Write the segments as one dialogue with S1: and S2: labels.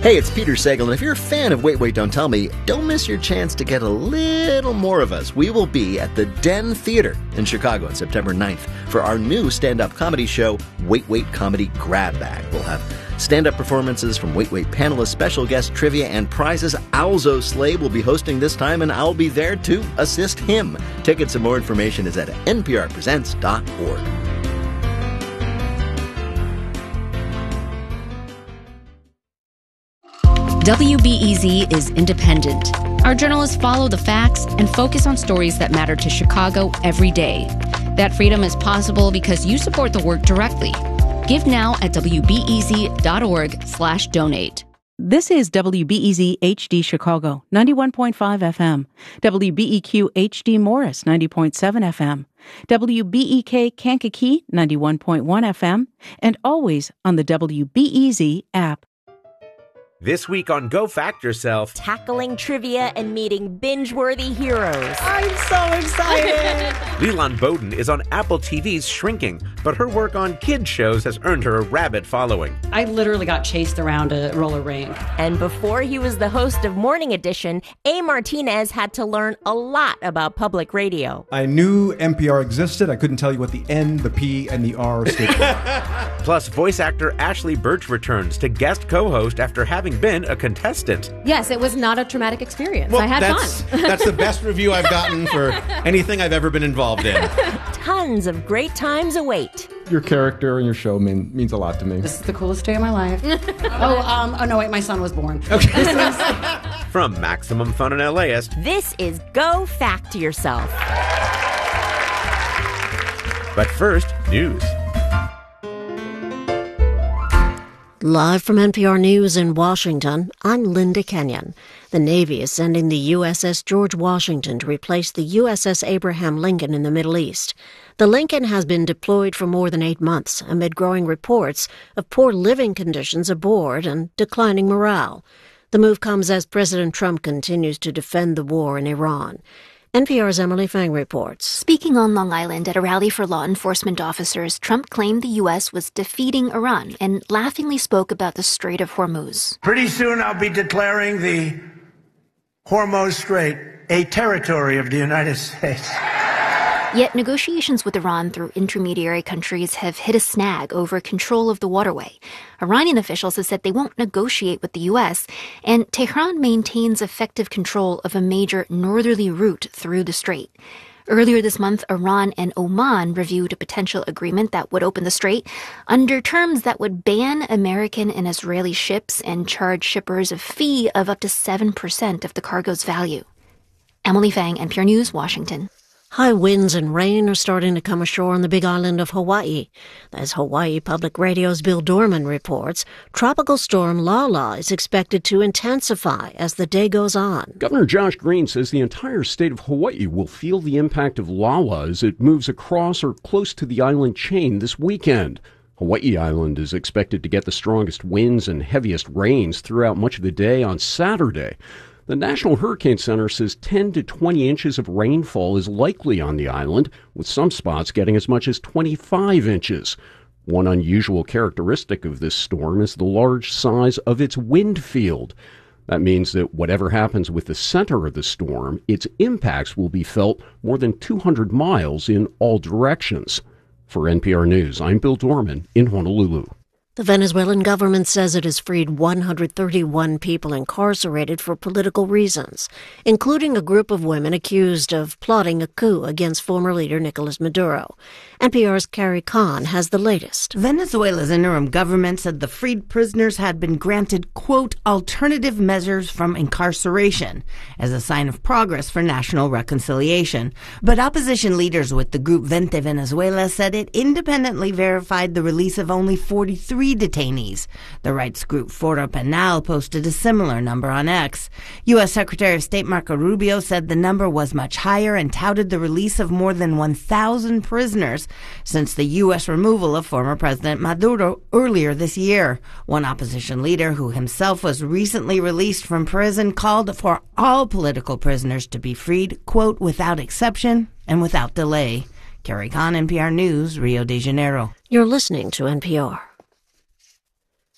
S1: Hey, it's Peter Sagal, and if you're a fan of Wait, Wait, Don't Tell Me, don't miss your chance to get a little more of us. We will be at the Den Theater in Chicago on September 9th for our new stand-up comedy show, Wait, Wait Comedy Grab Bag. We'll have stand-up performances from Wait, Wait panelists, special guest trivia, and prizes. Alzo Slade will be hosting this time, and I'll be there to assist him. Tickets and more information is at nprpresents.org.
S2: WBEZ is independent. Our journalists follow the facts and focus on stories that matter to Chicago every day. That freedom is possible because you support the work directly. Give now at WBEZ.org/donate.
S3: This is WBEZ HD Chicago, 91.5 FM. WBEQ HD Morris, 90.7 FM. WBEK Kankakee, 91.1 FM. And always on the WBEZ app.
S4: This week on Go Fact Yourself,
S5: tackling trivia and meeting binge-worthy heroes.
S6: I'm so excited!
S4: Leland Bowden is on Apple TV's Shrinking, but her work on kids shows has earned her a rabid following.
S6: I literally got chased around a roller rink.
S5: And before he was the host of Morning Edition, A. Martinez had to learn a lot about public radio.
S7: I knew NPR existed. I couldn't tell you what the N, the P, and the R stood for.
S4: Plus, voice actor Ashley Birch returns to guest co-host after having been a contestant.
S8: Yes, it was not a traumatic experience. Well, I had fun.
S9: That's the best review I've gotten for anything I've ever been involved in.
S5: Tons of great times await.
S7: Your character and your show means a lot to me.
S6: This is the coolest day of my life. Oh no, wait, my son was born. Okay.
S4: From Maximum Fun and LAist,
S5: this is Go Fact Yourself.
S4: But first, news.
S10: Live from NPR News in Washington, I'm Linda Kenyon. The Navy is sending the USS George Washington to replace the USS Abraham Lincoln in the Middle East. The Lincoln has been deployed for more than 8 months amid growing reports of poor living conditions aboard and declining morale. The move comes as President Trump continues to defend the war in Iran. NPR's Emily Fang reports.
S11: Speaking on Long Island at a rally for law enforcement officers, Trump claimed the U.S. was defeating Iran and laughingly spoke about the Strait of Hormuz.
S12: Pretty soon I'll be declaring the Hormuz Strait a territory of the United States.
S11: Yet negotiations with Iran through intermediary countries have hit a snag over control of the waterway. Iranian officials have said they won't negotiate with the U.S., and Tehran maintains effective control of a major northerly route through the strait. Earlier this month, Iran and Oman reviewed a potential agreement that would open the strait under terms that would ban American and Israeli ships and charge shippers a fee of up to 7% of the cargo's value. Emily Fang, NPR News, Washington.
S10: High winds and rain are starting to come ashore on the Big Island of Hawaii. As Hawaii Public Radio's Bill Dorman reports, Tropical Storm Lala is expected to intensify as the day goes on.
S13: Governor Josh Green says the entire state of Hawaii will feel the impact of Lala as it moves across or close to the island chain this weekend. Hawaii Island is expected to get the strongest winds and heaviest rains throughout much of the day on Saturday. The National Hurricane Center says 10 to 20 inches of rainfall is likely on the island, with some spots getting as much as 25 inches. One unusual characteristic of this storm is the large size of its wind field. That means that whatever happens with the center of the storm, its impacts will be felt more than 200 miles in all directions. For NPR News, I'm Bill Dorman in Honolulu.
S10: The Venezuelan government says it has freed 131 people incarcerated for political reasons, including a group of women accused of plotting a coup against former leader Nicolas Maduro. NPR's Carrie Kahn has the latest.
S14: Venezuela's interim government said the freed prisoners had been granted, quote, alternative measures from incarceration as a sign of progress for national reconciliation. But opposition leaders with the group Vente Venezuela said it independently verified the release of only 43 detainees. The rights group Foro Penal posted a similar number on X. U.S. Secretary of State Marco Rubio said the number was much higher and touted the release of more than 1,000 prisoners since the U.S. removal of former President Maduro earlier this year. One opposition leader, who himself was recently released from prison, called for all political prisoners to be freed, quote, without exception and without delay. Carrie Kahn, NPR News, Rio de Janeiro.
S10: You're listening to NPR.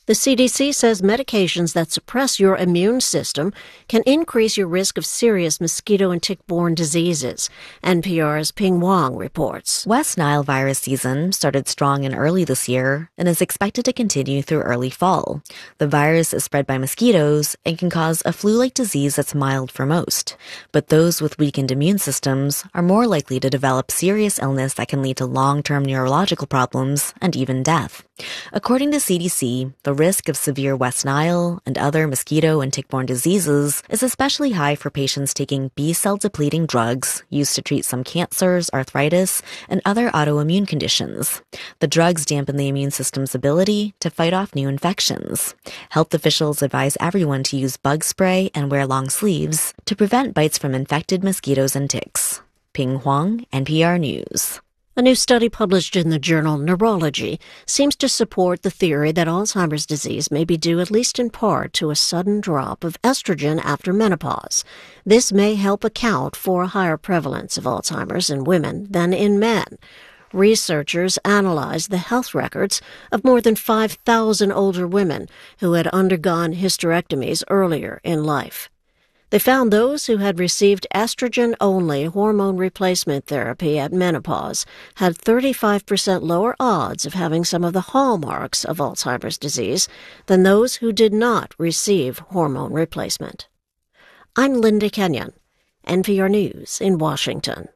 S10: The CDC says medications that suppress your immune system can increase your risk of serious mosquito and tick-borne diseases. NPR's Ping Wang reports.
S15: West Nile virus season started strong and early this year and is expected to continue through early fall. The virus is spread by mosquitoes and can cause a flu-like disease that's mild for most. But those with weakened immune systems are more likely to develop serious illness that can lead to long-term neurological problems and even death. According to CDC, the risk of severe West Nile and other mosquito and tick-borne diseases is especially high for patients taking B-cell depleting drugs used to treat some cancers, arthritis, and other autoimmune conditions. The drugs dampen the immune system's ability to fight off new infections. Health officials advise everyone to use bug spray and wear long sleeves to prevent bites from infected mosquitoes and ticks. Ping Huang, NPR News.
S10: A new study published in the journal Neurology seems to support the theory that Alzheimer's disease may be due at least in part to a sudden drop of estrogen after menopause. This may help account for a higher prevalence of Alzheimer's in women than in men. Researchers analyzed the health records of more than 5,000 older women who had undergone hysterectomies earlier in life. They found those who had received estrogen-only hormone replacement therapy at menopause had 35% lower odds of having some of the hallmarks of Alzheimer's disease than those who did not receive hormone replacement. I'm Linda Kenyon, NPR News in Washington.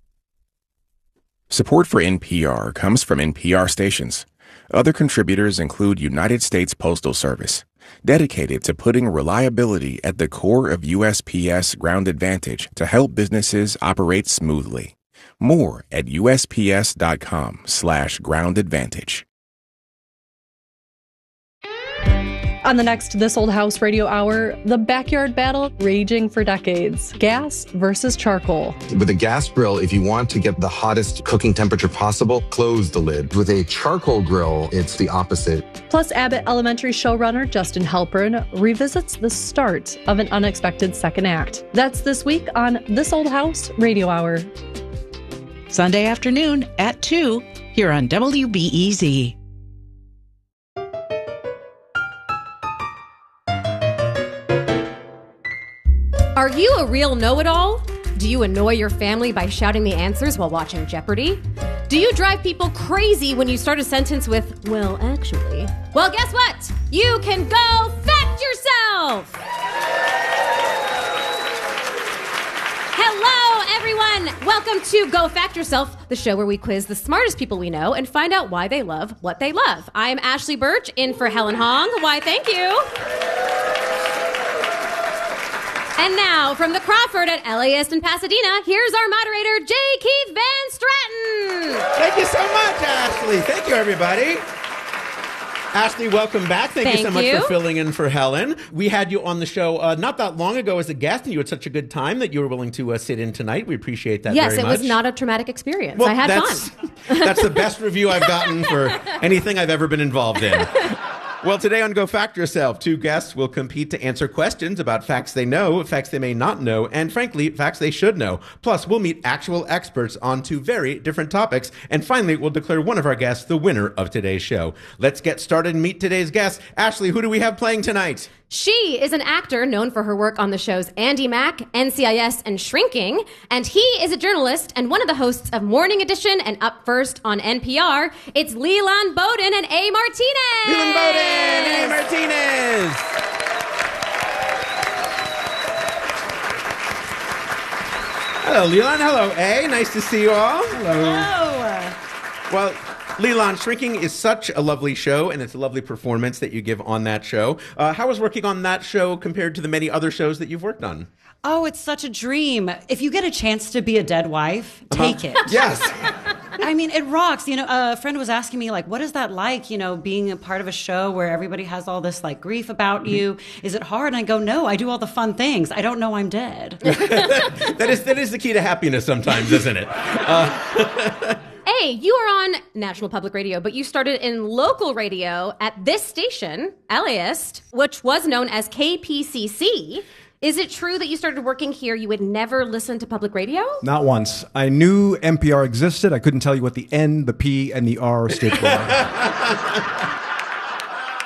S16: Support for NPR comes from NPR stations. Other contributors include United States Postal Service, dedicated to putting reliability at the core of USPS Ground Advantage to help businesses operate smoothly. More at USPS.com/Ground Advantage.
S17: On the next This Old House Radio Hour, the backyard battle raging for decades. Gas versus charcoal.
S18: With a gas grill, if you want to get the hottest cooking temperature possible, close the lid. With a charcoal grill, it's the opposite.
S17: Plus, Abbott Elementary showrunner Justin Halpern revisits the start of an unexpected second act. That's this week on This Old House Radio Hour.
S3: Sunday afternoon at 2 here on WBEZ.
S8: Are you a real know-it-all? Do you annoy your family by shouting the answers while watching Jeopardy? Do you drive people crazy when you start a sentence with, well, actually? Well, guess what? You can go fact yourself! Hello, everyone! Welcome to Go Fact Yourself, the show where we quiz the smartest people we know and find out why they love what they love. I am Ashley Birch, in for Helen Hong. Why, thank you. And now, from the Crawford at LAist in Pasadena, here's our moderator, J. Keith Van Stratton.
S4: Thank you so much, Ashley. Thank you, everybody. Ashley, welcome back. Thank you so much for filling in for Helen. We had you on the show not that long ago as a guest, and you had such a good time that you were willing to sit in tonight. We appreciate that very much.
S8: Yes, it was not a traumatic experience.
S4: Well,
S8: I had fun.
S4: That's the best review I've gotten for anything I've ever been involved in. Well, today on Go Fact Yourself, two guests will compete to answer questions about facts they know, facts they may not know, and frankly, facts they should know. Plus, we'll meet actual experts on two very different topics. And finally, we'll declare one of our guests the winner of today's show. Let's get started and meet today's guest. Ashley, who do we have playing tonight?
S8: She is an actor known for her work on the shows Andy Mack, NCIS, and Shrinking. And he is a journalist and one of the hosts of Morning Edition and Up First on NPR. It's Leland Bowden and A. Martinez.
S4: Leland Bowden, A. Martinez. Hello, Leland. Hello, A. Nice to see you all.
S6: Hello.
S4: Well, Leland, Shrinking is such a lovely show, and it's a lovely performance that you give on that show. How was working on that show compared to the many other shows that you've worked on?
S6: Oh, it's such a dream. If you get a chance to be a dead wife, take it.
S4: Yes.
S6: I mean, it rocks. You know, a friend was asking me, like, what is that like, you know, being a part of a show where everybody has all this, like, grief about you? Is it hard? And I go, no, I do all the fun things. I don't know I'm dead.
S4: That is the key to happiness sometimes, isn't it?
S8: Hey, you are on National Public Radio, but you started in local radio at this station, LAist, which was known as KPCC. Is it true that you started working here, you would never listen to public radio?
S7: Not once. I knew NPR existed. I couldn't tell you what the N, the P, and the R stood for.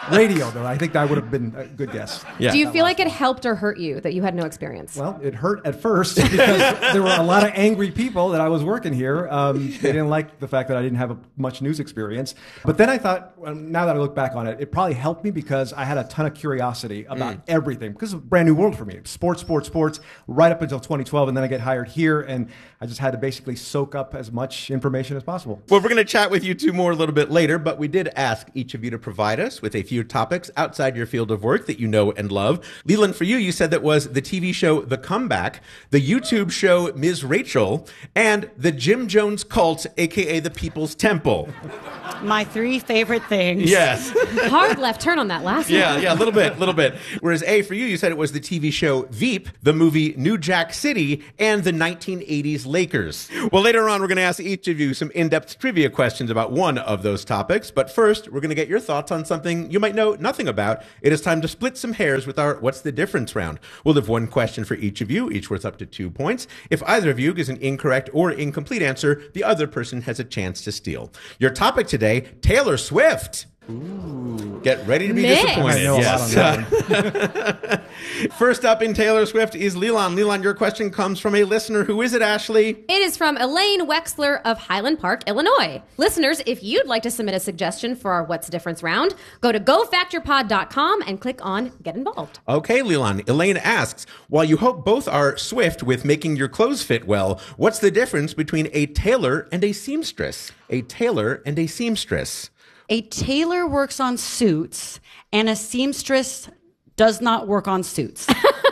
S7: Radio, though. I think that would have been a good guess.
S8: Do you feel like it helped or hurt you that you had no experience?
S7: Well, it hurt at first because there were a lot of angry people that I was working here. They didn't like the fact that I didn't have much news experience. But then I thought, well, now that I look back on it, it probably helped me because I had a ton of curiosity about everything. Because it's a brand new world for me. Sports, right up until 2012. And then I get hired here, and I just had to basically soak up as much information as possible.
S4: Well, we're going to chat with you two more a little bit later, but we did ask each of you to provide us with a few topics outside your field of work that you know and love. Leland, for you said that was the TV show The Comeback, the YouTube show Ms. Rachel, and the Jim Jones Cult, a.k.a. the People's Temple.
S6: My 3 favorite things.
S4: Yes.
S8: Hard left turn on that last one.
S4: Yeah, a little bit. Whereas A, for you said it was the TV show Veep, the movie New Jack City, and the 1980s Lakers. Well, later on, we're going to ask each of you some in-depth trivia questions about one of those topics. But first, we're going to get your thoughts on something you might know nothing about. It is time to split some hairs with our What's the Difference round. We'll have one question for each of you, each worth up to 2 points. If either of you gives an incorrect or incomplete answer, the other person has a chance to steal. Your topic today, Taylor Swift. Ooh. Get ready to be disappointed. Yes. First up in Taylor Swift is Leland. Leland, your question comes from a listener. Who is it, Ashley?
S8: It is from Elaine Wexler of Highland Park, Illinois. Listeners, if you'd like to submit a suggestion for our What's the Difference round, go to gofactorpod.com and click on Get Involved.
S4: Okay, Leland. Elaine asks, while you hope both are swift with making your clothes fit well, what's the difference between a tailor and a seamstress? A tailor and a seamstress.
S6: A tailor works on suits, and a seamstress does not work on suits.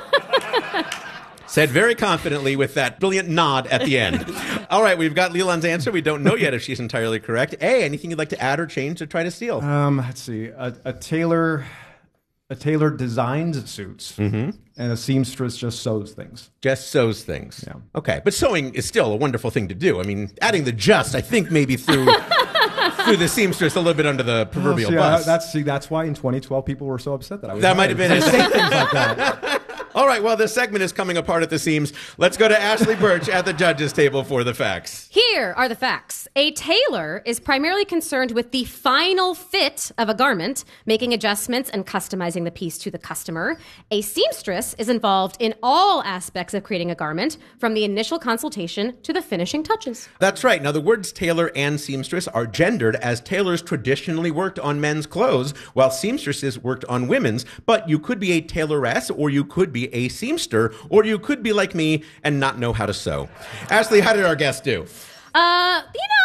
S4: Said very confidently with that brilliant nod at the end. All right, we've got Leland's answer. We don't know yet if she's entirely correct. A, anything you'd like to add or change to try to steal?
S7: Let's see. A tailor designs suits, and a seamstress just sews things.
S4: Just sews things.
S7: Yeah.
S4: Okay, but sewing is still a wonderful thing to do. I mean, adding the just, I think maybe through the seamstress a little bit under the proverbial bus.
S7: That's why in 2012 people were so upset that I was.
S4: That might have been it.
S7: Say things like that.
S4: All right, well, this segment is coming apart at the seams. Let's go to Ashley Birch at the judges' table for the facts.
S8: Here are the facts. A tailor is primarily concerned with the final fit of a garment, making adjustments and customizing the piece to the customer. A seamstress is involved in all aspects of creating a garment, from the initial consultation to the finishing touches.
S4: That's right. Now, the words tailor and seamstress are gendered, as tailors traditionally worked on men's clothes, while seamstresses worked on women's. But you could be a tailoress, or you could be a seamster, or you could be like me and not know how to sew. Ashley, how did our guest do?
S8: I'm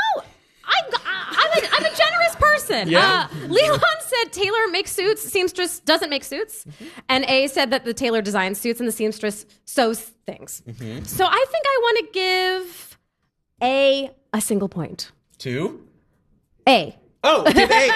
S8: a generous person.
S4: Yeah.
S8: Leland said tailor makes suits, seamstress doesn't make suits. And A said that the tailor designs suits and the seamstress sews things. So I think I want to give A single point.
S4: To?
S8: A.
S4: Oh, did A.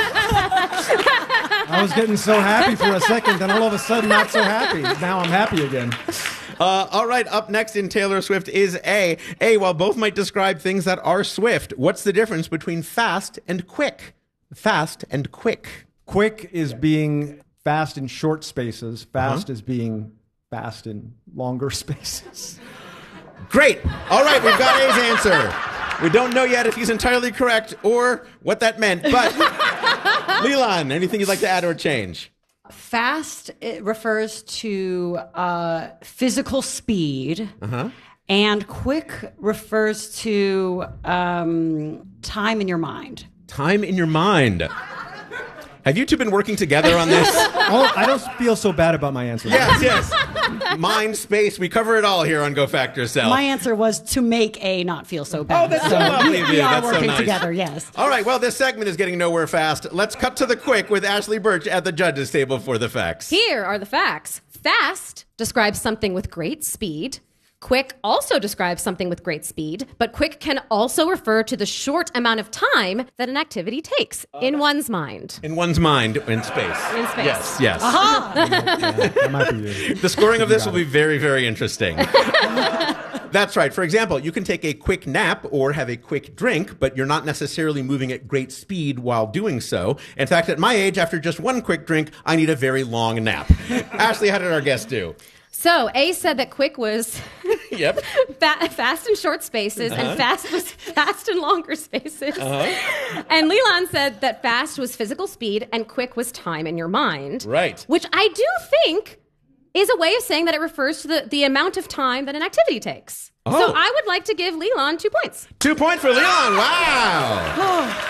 S7: I was getting so happy for a second, then all of a sudden not so happy. Now I'm happy again.
S4: All right, up next in Taylor Swift is A. A, while both might describe things that are swift, what's the difference between fast and quick? Fast and quick.
S7: Quick is being fast in short spaces. Fast is being fast in longer spaces.
S4: Great. All right, we've got A's answer. We don't know yet if he's entirely correct or what that meant, but Leland, anything you'd like to add or change?
S6: Fast, it refers to physical speed, and quick refers to time in your mind.
S4: Time in your mind. Have you two been working together on this?
S7: Oh, I don't feel so bad about my answer.
S4: Yes. Mind, space, we cover it all here on Go Fact Yourself.
S6: My answer was to make A not feel so bad.
S4: Oh, that's so lovely of you.
S6: We are
S4: That's so
S6: working
S4: nice.
S6: together, yes.
S4: All right, well, this segment is getting nowhere fast. Let's cut to the quick with Ashley Birch at the judges' table for the facts.
S8: Here are the facts. Fast describes something with great speed. Quick also describes something with great speed, but quick can also refer to the short amount of time that an activity takes in one's mind.
S4: In one's mind, in space.
S8: In space.
S4: Yes.
S7: That might be you.
S4: The scoring of this will be very, very interesting. That's right. For example, you can take a quick nap or have a quick drink, but you're not necessarily moving at great speed while doing so. In fact, at my age, after just one quick drink, I need a very long nap. Ashley, how did our guest do?
S8: So A said that quick was
S4: Yep.
S8: Fast and short spaces, and fast was fast and longer spaces.
S4: Uh-huh.
S8: And Leland said that fast was physical speed and quick was time in your mind.
S4: Right.
S8: Which I do think is a way of saying that it refers to the amount of time that an activity takes.
S4: Oh.
S8: So I would like to give Leland 2 points.
S4: 2 points for Leland. Wow.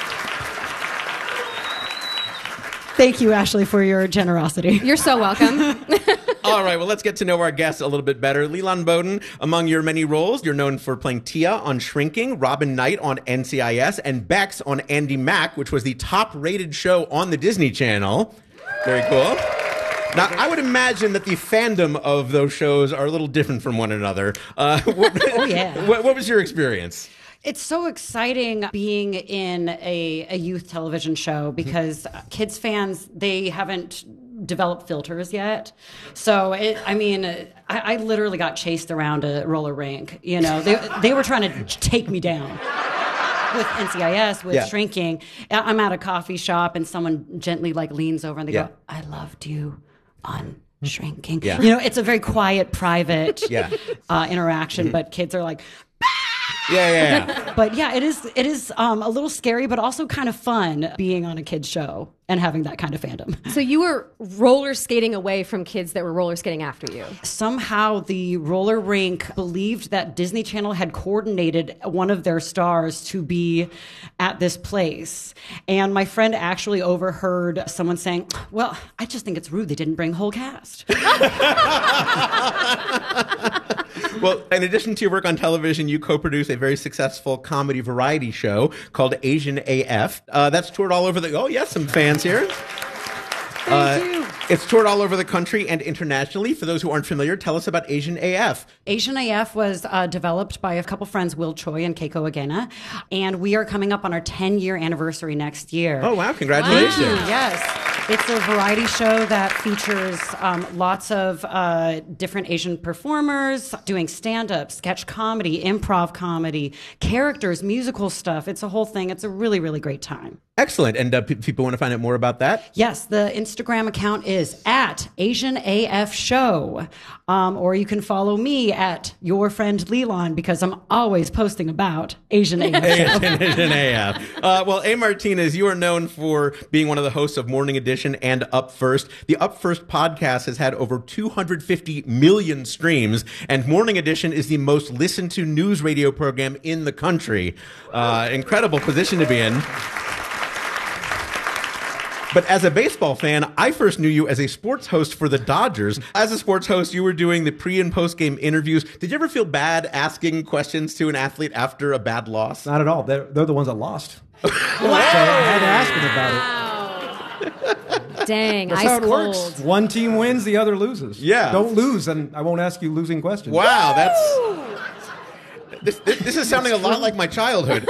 S6: Thank you, Ashley, for your generosity.
S8: You're so welcome.
S4: All right, well, let's get to know our guests a little bit better. Leland Bowden, among your many roles, you're known for playing Tia on Shrinking, Robin Knight on NCIS, and Bex on Andy Mack, which was the top-rated show on the Disney Channel. Very cool. Now, I would imagine that the fandom of those shows are a little different from one another.
S6: Oh, yeah.
S4: What was your experience?
S6: It's so exciting being in a youth television show because kids fans, they haven't developed filters yet. So, I literally got chased around a roller rink. You know, they were trying to take me down. With NCIS, with Shrinking. I'm at a coffee shop and someone gently leans over and they go, I loved you on Shrinking.
S4: Yeah.
S6: You know, it's a very quiet, private interaction, but kids are like,
S4: Yeah.
S6: But yeah, it is a little scary, but also kind of fun being on a kid's show and having that kind of fandom.
S8: So you were roller skating away from kids that were roller skating after you.
S6: Somehow the roller rink believed that Disney Channel had coordinated one of their stars to be at this place. And my friend actually overheard someone saying, well, I just think it's rude they didn't bring whole cast.
S4: Well, in addition to your work on television, you co-produce a very successful comedy variety show called Asian AF. That's toured all over some fans here.
S6: Thank you.
S4: It's toured all over the country and internationally. For those who aren't familiar, tell us about Asian AF.
S6: Asian AF was developed by a couple friends, Will Choi and Keiko Agena, and we are coming up on our 10-year anniversary next year.
S4: Oh, wow. Congratulations.
S6: Wow. Yes. It's a variety show that features lots of different Asian performers doing stand-up, sketch comedy, improv comedy, characters, musical stuff. It's a whole thing. It's a really, really great time.
S4: Excellent. And people want to find out more about that?
S6: Yes, the Instagram account is at Asian AF Show. Or you can follow me at Your Friend Leland because I'm always posting about Asian AF Show.
S4: Asian AF. Well, A. Martinez, you are known for being one of the hosts of Morning Edition and Up First. The Up First podcast has had over 250 million streams, and Morning Edition is the most listened to news radio program in the country. Incredible position to be in. But as a baseball fan, I first knew you as a sports host for the Dodgers. As a sports host, you were doing the pre- and post-game interviews. Did you ever feel bad asking questions to an athlete after a bad loss?
S7: Not at all. They're the ones that lost. Wow. So I had to ask them about it.
S8: Dang,
S7: That's
S8: ice
S7: how it
S8: cold.
S7: works. One team wins, the other loses.
S4: Yeah.
S7: Don't lose, and I won't ask you losing questions.
S4: Wow, this is sounding a lot like my childhood.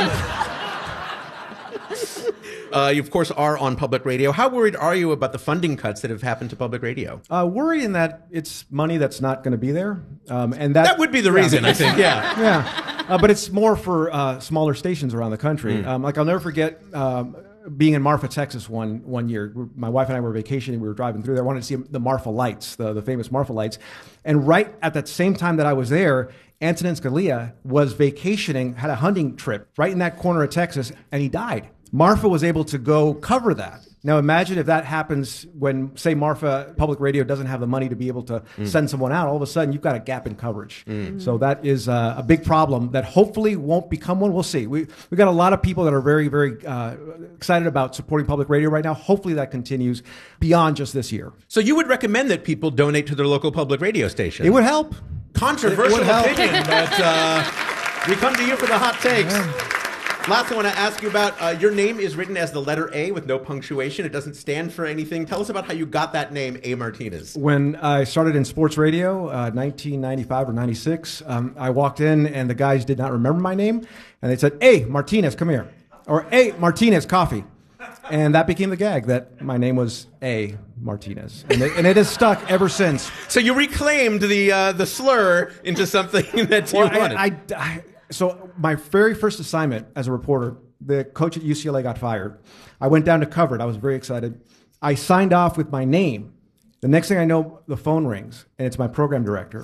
S4: You, of course, are on public radio. How worried are you about the funding cuts that have happened to public radio?
S7: Worried in that it's money that's not going to be there. And that
S4: would be the reason, I think, yeah.
S7: Yeah. But it's more for smaller stations around the country. I'll never forget being in Marfa, Texas one year. My wife and I were vacationing. We were driving through there. I wanted to see the Marfa lights, the famous Marfa lights. And right at that same time that I was there, Antonin Scalia was vacationing, had a hunting trip right in that corner of Texas, and he died. Marfa was able to go cover that. Now imagine if that happens when, say, Marfa Public Radio doesn't have the money to be able to send someone out. All of a sudden, you've got a gap in coverage. So that is a big problem that hopefully won't become one. We'll see. We've got a lot of people that are very, very excited about supporting public radio right now. Hopefully that continues beyond just this year.
S4: So you would recommend that people donate to their local public radio station?
S7: It would help.
S4: Controversial
S7: It would
S4: opinion, but we come to you for the hot takes.
S7: Yeah.
S4: Last thing I want to ask you about, your name is written as the letter A with no punctuation. It doesn't stand for anything. Tell us about how you got that name, A. Martinez.
S7: When I started in sports radio, 1995 or 96, I walked in and the guys did not remember my name. And they said, "Hey, Martinez, come here." Or, "Hey, Martinez, coffee." And that became the gag, that my name was A. Martinez. And it has stuck ever since.
S4: So you reclaimed the slur into something that you wanted.
S7: So my very first assignment as a reporter, the coach at UCLA got fired. I went down to cover it. I was very excited. I signed off with my name. The next thing I know, the phone rings, and it's my program director.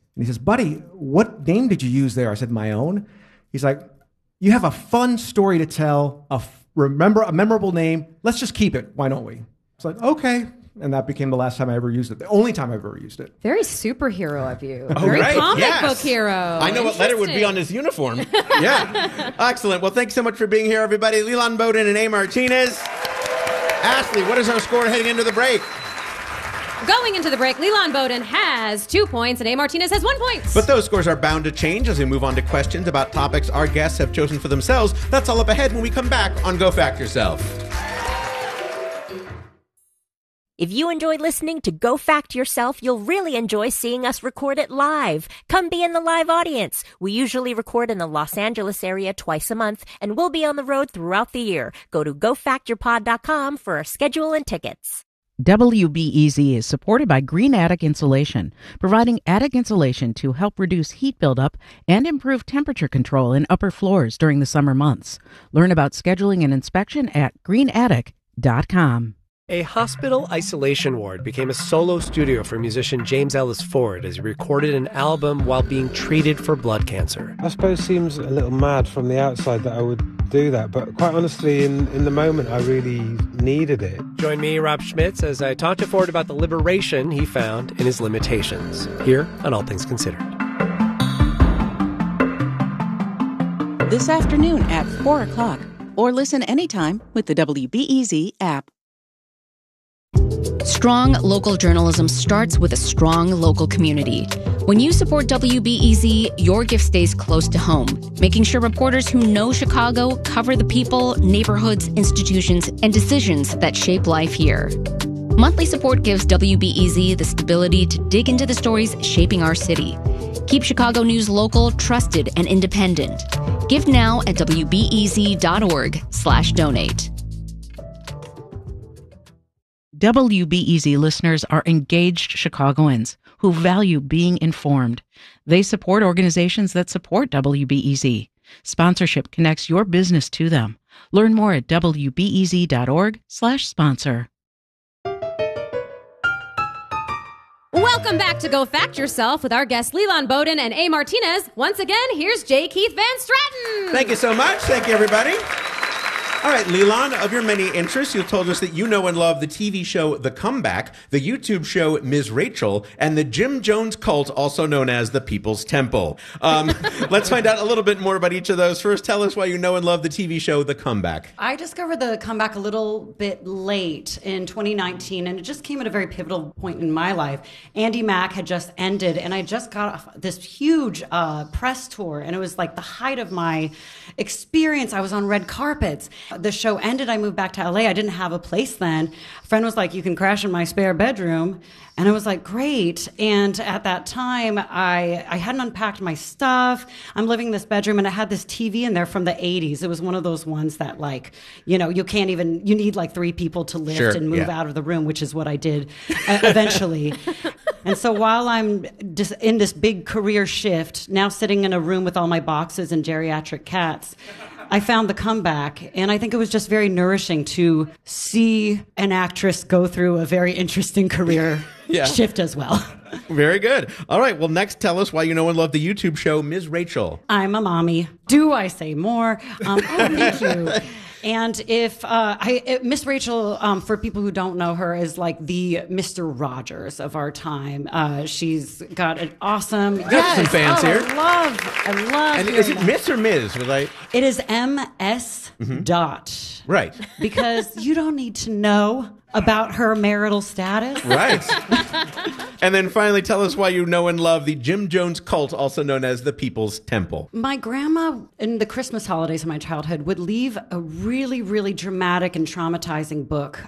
S7: And he says, buddy, what name did you use there? I said, my own. He's like, you have a fun story to tell, a memorable name. Let's just keep it. Why don't we? It's like, okay. And that became the last time I ever used it. The only time I've ever used it.
S8: Very superhero of you.
S4: Oh,
S8: Very
S4: right.
S8: comic
S4: Yes.
S8: book hero.
S4: I know what letter would be on his uniform. Yeah. Excellent. Well, thanks so much for being here, everybody. Leland Bowden and A. Martinez. Ashley, what is our score heading into the break?
S8: Going into the break, Leland Bowden has 2 points and A. Martinez has 1 point.
S4: But those scores are bound to change as we move on to questions about topics our guests have chosen for themselves. That's all up ahead when we come back on Go Fact Yourself.
S5: If you enjoyed listening to Go Fact Yourself, you'll really enjoy seeing us record it live. Come be in the live audience. We usually record in the Los Angeles area twice a month, and we'll be on the road throughout the year. Go to gofactyourpod.com for our schedule and tickets.
S3: WBEZ is supported by Green Attic Insulation, providing attic insulation to help reduce heat buildup and improve temperature control in upper floors during the summer months. Learn about scheduling an inspection at greenattic.com.
S19: A hospital isolation ward became a solo studio for musician James Ellis Ford as he recorded an album while being treated for blood cancer.
S20: I suppose it seems a little mad from the outside that I would do that, but quite honestly, in the moment, I really needed it.
S19: Join me, Rob Schmitz, as I talk to Ford about the liberation he found in his limitations, here on All Things Considered.
S3: This afternoon at 4 o'clock, or listen anytime with the WBEZ app.
S2: Strong local journalism starts with a strong local community. When you support WBEZ, your gift stays close to home, making sure reporters who know Chicago cover the people, neighborhoods, institutions, and decisions that shape life here. Monthly support gives WBEZ the stability to dig into the stories shaping our city. Keep Chicago news local, trusted, and independent. Give now at wbez.org/donate.
S3: WBEZ listeners are engaged Chicagoans who value being informed. They support organizations that support WBEZ. Sponsorship connects your business to them. Learn more at wbez.org/sponsor.
S8: Welcome back to Go Fact Yourself with our guests Leland Bowden and A. Martinez. Once again, here's J. Keith Van Stratton.
S4: Thank you so much. Thank you, everybody. All right, Leland, of your many interests, you told us that you know and love the TV show The Comeback, the YouTube show Ms. Rachel, and the Jim Jones cult, also known as the People's Temple. Let's find out a little bit more about each of those. First, tell us why you know and love the TV show The Comeback.
S6: I discovered The Comeback a little bit late in 2019, and it just came at a very pivotal point in my life. Andy Mack had just ended, and I just got off this huge press tour, and it was like the height of my experience. I was on red carpets. The show ended. I moved back to LA. I didn't have a place then. A friend was like, you can crash in my spare bedroom. And I was like, great. And at that time, I hadn't unpacked my stuff. I'm living in this bedroom, and I had this TV in there from the 80s. It was one of those ones that, like, you need like 3 people to lift and move out of the room, which is what I did eventually. And so while I'm just in this big career shift, now sitting in a room with all my boxes and geriatric cats, I found The Comeback, and I think it was just very nourishing to see an actress go through a very interesting career shift as well.
S4: Very good. All right, well, next, tell us why you know and love the YouTube show Ms. Rachel.
S6: I'm a mommy. Do I say more? Thank you. And if Miss Rachel, for people who don't know her, is like the Mr. Rogers of our time. She's got an awesome.
S4: We got some fans here.
S6: I love.
S4: And is it Miss or Ms?
S6: It is MS dot.
S4: Right.
S6: Because you don't need to know about her marital status.
S4: Right. And then finally, tell us why you know and love the Jim Jones cult, also known as the People's Temple.
S6: My grandma, in the Christmas holidays of my childhood, would leave a really, really dramatic and traumatizing book.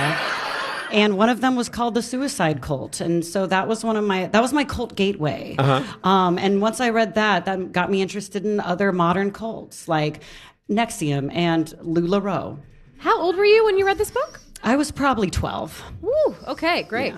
S6: And one of them was called The Suicide Cult. And so that was my cult gateway. And once I read that got me interested in other modern cults like NXIVM and LuLaRoe.
S8: How old were you when you read this book?
S6: I was probably 12.
S8: Woo, okay, great.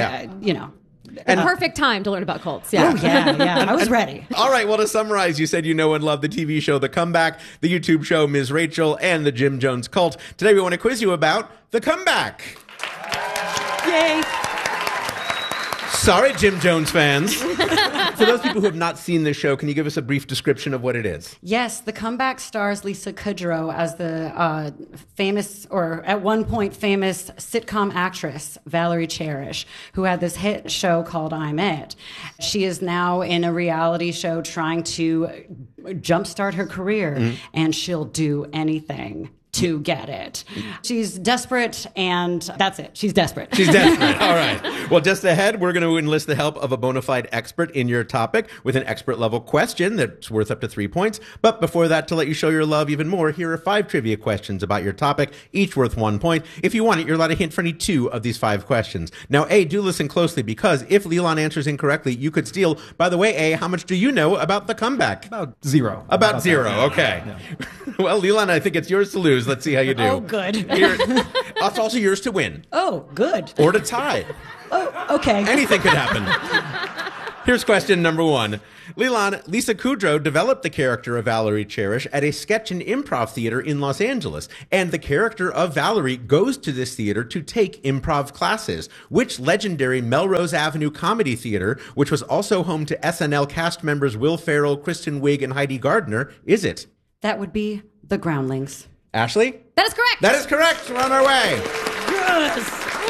S6: And
S8: perfect time to learn about cults.
S6: Yeah. Oh, yeah. I was ready.
S4: All right, well, to summarize, you said you know and love the TV show The Comeback, the YouTube show Ms. Rachel, and the Jim Jones cult. Today we want to quiz you about The Comeback.
S6: Yay.
S4: Sorry, Jim Jones fans. For those people who have not seen this show, can you give us a brief description of what it is?
S6: Yes, The Comeback stars Lisa Kudrow as the famous, or at one point famous, sitcom actress Valerie Cherish, who had this hit show called I'm It. She is now in a reality show trying to jumpstart her career, and she'll do anything to get it. She's desperate, and that's it. She's desperate.
S4: She's desperate. All right. Well, just ahead, we're going to enlist the help of a bona fide expert in your topic with an expert level question that's worth up to 3 points. But before that, to let you show your love even more, here are 5 trivia questions about your topic, each worth 1 point. If you want it, you're allowed a hint for any 2 of these 5 questions. Now, A, do listen closely, because if Leland answers incorrectly, you could steal. By the way, A, how much do you know about The Comeback?
S7: About 0.
S4: About 0. Okay. Yeah. Well, Leland, I think it's yours to lose. Let's see how you do.
S6: Oh, good.
S4: It's also yours to win.
S6: Oh, good.
S4: Or to tie.
S6: Oh, okay.
S4: Anything could happen. Here's question number 1. Leland, Lisa Kudrow developed the character of Valerie Cherish at a sketch and improv theater in Los Angeles. And the character of Valerie goes to this theater to take improv classes. Which legendary Melrose Avenue comedy theater, which was also home to SNL cast members Will Ferrell, Kristen Wiig, and Heidi Gardner, is it?
S6: That would be The Groundlings.
S4: Ashley?
S8: That is correct.
S4: That is correct. We're on our way.
S6: Yes.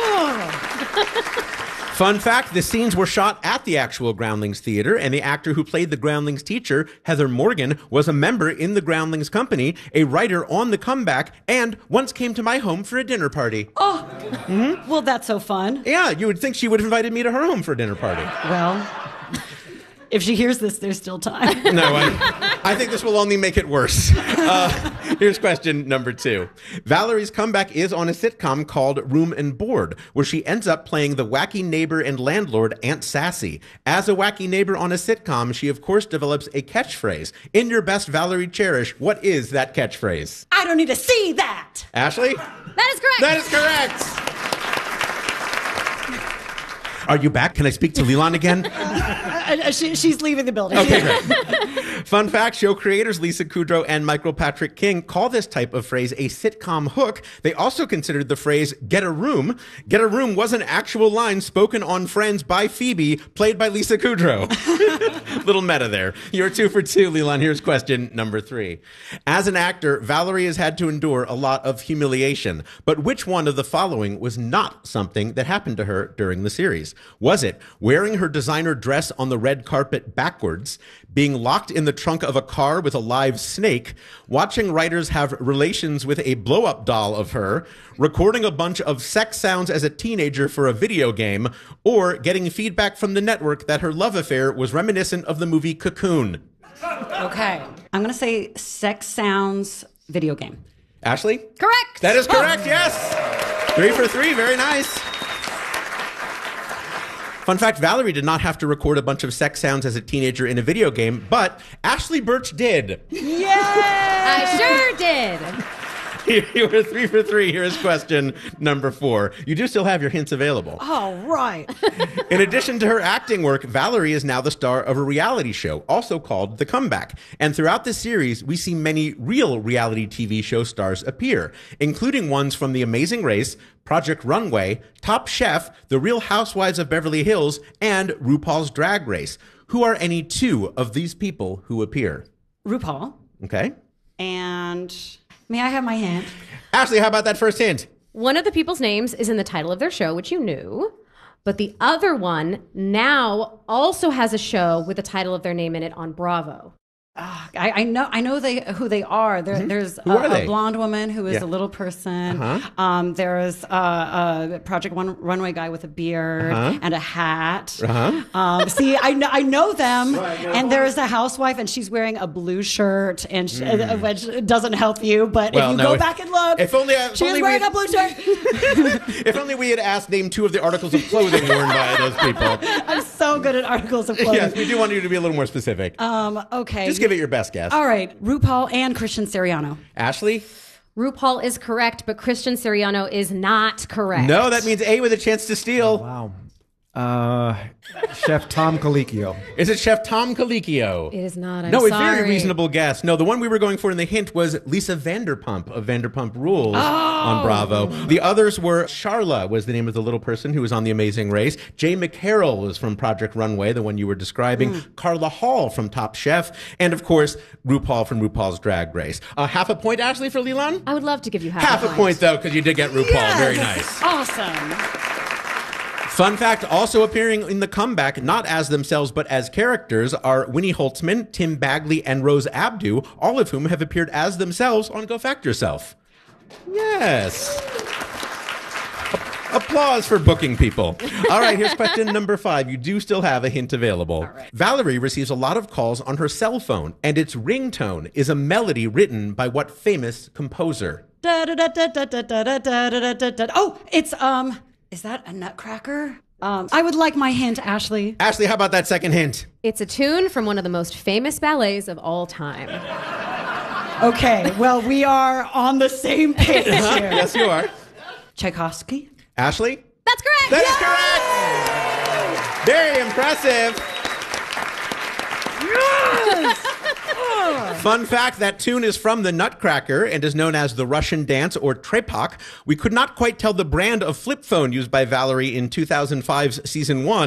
S4: Fun fact, the scenes were shot at the actual Groundlings Theater, and the actor who played the Groundlings teacher, Heather Morgan, was a member in the Groundlings Company, a writer on The Comeback, and once came to my home for a dinner party.
S6: Oh, well, that's so fun.
S4: Yeah, you would think she would have invited me to her home for a dinner party.
S6: Well, if she hears this, there's still time.
S4: No, I think this will only make it worse. Here's question number 2. Valerie's comeback is on a sitcom called Room and Board, where she ends up playing the wacky neighbor and landlord, Aunt Sassy. As a wacky neighbor on a sitcom, she of course develops a catchphrase. In your best Valerie Cherish, what is that catchphrase?
S6: I don't need to see that.
S4: Ashley?
S8: That is correct.
S4: That is correct. Are you back? Can I speak to Leland again?
S6: She's leaving the building.
S4: Okay, great. Fun fact, show creators Lisa Kudrow and Michael Patrick King call this type of phrase a sitcom hook. They also considered the phrase get a room. Get a room was an actual line spoken on Friends by Phoebe, played by Lisa Kudrow. Little meta there. You're 2 for 2, Leland. Here's question number 3. As an actor, Valerie has had to endure a lot of humiliation. But which one of the following was not something that happened to her during the series? Was it wearing her designer dress on the red carpet backwards, being locked in the trunk of a car with a live snake, watching writers have relations with a blow-up doll of her, recording a bunch of sex sounds as a teenager for a video game, or getting feedback from the network that her love affair was reminiscent of the movie Cocoon?
S6: Okay. I'm going to say sex sounds video game.
S4: Ashley?
S8: Correct.
S4: That is correct, yes. 3 for 3, very nice. Fun fact, Valerie did not have to record a bunch of sex sounds as a teenager in a video game, but Ashley Birch did.
S6: Yay!
S8: I sure did.
S4: You were 3 for 3. Here's question number 4. You do still have your hints available.
S6: All right.
S4: In addition to her acting work, Valerie is now the star of a reality show, also called The Comeback. And throughout the series, we see many real reality TV show stars appear, including ones from The Amazing Race, Project Runway, Top Chef, The Real Housewives of Beverly Hills, and RuPaul's Drag Race. Who are any 2 of these people who appear?
S6: RuPaul.
S4: Okay.
S6: And may I have my hint?
S4: Ashley, how about that first hint?
S8: One of the people's names is in the title of their show, which you knew. But the other one now also has a show with the title of their name in it on Bravo.
S6: I know who they are. There's a blonde woman who is a little person. There's a Project Runway guy with a beard and a hat. See, I know them. Right, and there's a housewife, and she's wearing a blue shirt, and which doesn't help you. But if you go back and look, she is wearing a blue shirt.
S4: If only we had asked name 2 of the articles of clothing worn by those people.
S6: I'm so good at articles of clothing.
S4: Yes, we do want you to be a little more specific.
S6: Okay.
S4: Just give it your best guess.
S6: All right. RuPaul and Christian Siriano.
S4: Ashley?
S8: RuPaul is correct, but Christian Siriano is not correct.
S4: No, that means A with a chance to steal.
S7: Oh, wow. Chef Tom Colicchio.
S4: Is it Chef Tom Colicchio?
S8: It is not. I'm
S4: no,
S8: sorry.
S4: a very reasonable guess. No, the one we were going for in the hint was Lisa Vanderpump of Vanderpump Rules on Bravo. The others were Charla was the name of the little person who was on The Amazing Race. Jay McCarroll was from Project Runway, the one you were describing. Carla Hall from Top Chef. And, of course, RuPaul from RuPaul's Drag Race. Half a point, Ashley, for Leland?
S8: I would love to give you
S4: half a point, though, because you did get RuPaul.
S6: Yes.
S4: Very nice.
S6: Awesome.
S4: Fun fact, also appearing in the comeback, not as themselves, but as characters, are Winnie Holtzman, Tim Bagley, and Rose Abdu, all of whom have appeared as themselves on Go Fact Yourself. Yes. Applause for booking people. All right, here's question number 5. You do still have a hint available. Valerie receives a lot of calls on her cell phone, and its ringtone is a melody written by what famous composer?
S6: Oh, it's, is that a Nutcracker? I would like my hint, Ashley.
S4: Ashley, how about that second hint?
S8: It's a tune from one of the most famous ballets of all time.
S6: Okay, well, we are on the same page here.
S4: Yes, you are.
S6: Tchaikovsky?
S4: Ashley?
S8: That's correct.
S4: That is correct. Very impressive.
S6: Yes.
S4: Fun fact, that tune is from the Nutcracker and is known as the Russian dance or trepak. We could not quite tell the brand of flip phone used by Valerie in 2005's season 1.